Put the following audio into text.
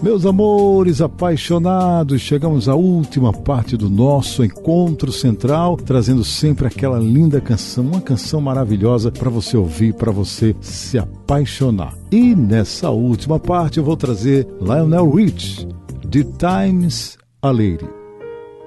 Meus amores apaixonados, chegamos à última parte do nosso encontro central, trazendo sempre aquela linda canção, uma canção maravilhosa para você ouvir, para você se apaixonar. E nessa última parte eu vou trazer Lionel Richie, The Time's a Lady.